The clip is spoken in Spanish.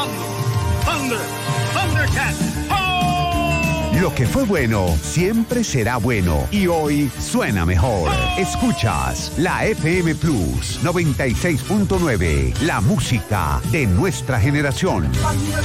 Thunder, Thundercat. Lo que fue bueno siempre será bueno y hoy suena mejor. Escuchas la FM Plus 96.9, la música de nuestra generación. Cuando